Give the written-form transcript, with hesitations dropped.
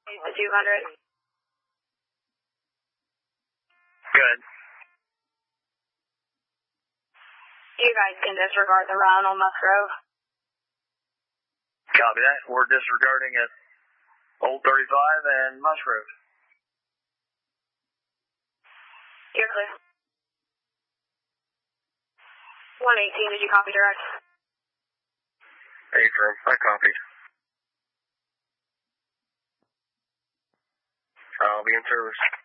200. Good. You guys can disregard the round on Musgrove. Copy that. We're disregarding at Old 35 and Musgrove. You're clear. 118, did you copy direct? Affirm, I copied. I'll be in service.